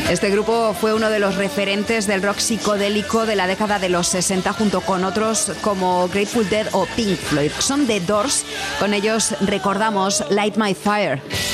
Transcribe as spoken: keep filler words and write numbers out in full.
Este grupo fue uno de los referentes del rock psicodélico de la década de los sesenta junto con otros como Grateful Dead o Pink Floyd. Son The Doors, con ellos recordamos Light My Fire.